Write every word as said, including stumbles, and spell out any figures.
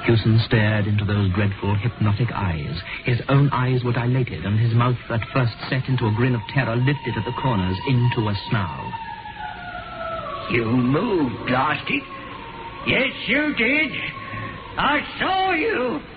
Hewson stared into those dreadful, hypnotic eyes. His own eyes were dilated, and his mouth, at first set into a grin of terror, lifted at the corners into a snarl. You moved, blast it. Yes, you did. I saw you.